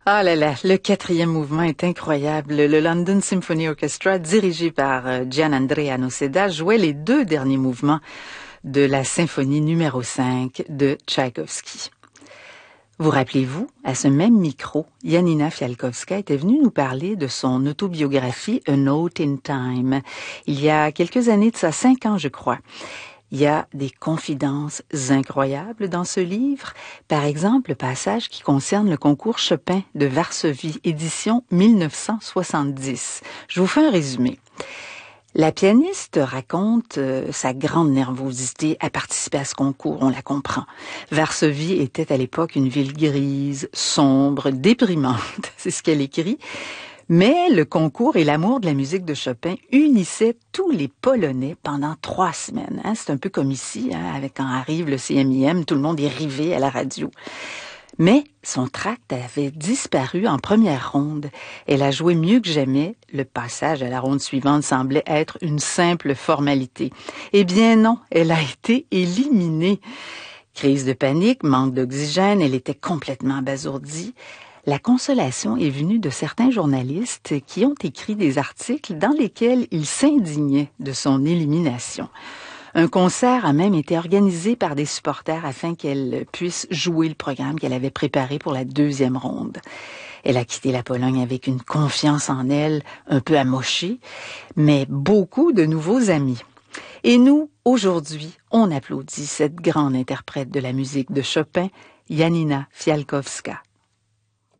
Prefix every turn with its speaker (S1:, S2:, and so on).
S1: Ah là là, le quatrième mouvement est incroyable. Le London Symphony Orchestra, dirigé par Gianandrea Noseda, jouait les deux derniers mouvements de la symphonie numéro 5 de Tchaïkovski. Vous rappelez-vous, à ce même micro, Janina Fialkowska était venue nous parler de son autobiographie A Note in Time, il y a quelques années de ça, 5 ans je crois. Il y a des confidences incroyables dans ce livre. Par exemple, le passage qui concerne le concours Chopin de Varsovie, édition 1970. Je vous fais un résumé. La pianiste raconte sa grande nervosité à participer à ce concours, on la comprend. Varsovie était à l'époque une ville grise, sombre, déprimante, c'est ce qu'elle écrit. Mais le concours et l'amour de la musique de Chopin unissaient tous les Polonais pendant 3 semaines. C'est un peu comme ici, avec quand arrive le CMIM, tout le monde est rivé à la radio. Mais son tract avait disparu en première ronde. Elle a joué mieux que jamais. Le passage à la ronde suivante semblait être une simple formalité. Eh bien non, elle a été éliminée. Crise de panique, manque d'oxygène, elle était complètement abasourdie. La consolation est venue de certains journalistes qui ont écrit des articles dans lesquels ils s'indignaient de son élimination. Un concert a même été organisé par des supporters afin qu'elle puisse jouer le programme qu'elle avait préparé pour la deuxième ronde. Elle a quitté la Pologne avec une confiance en elle un peu amochée, mais beaucoup de nouveaux amis. Et nous, aujourd'hui, on applaudit cette grande interprète de la musique de Chopin, Janina Fialkowska.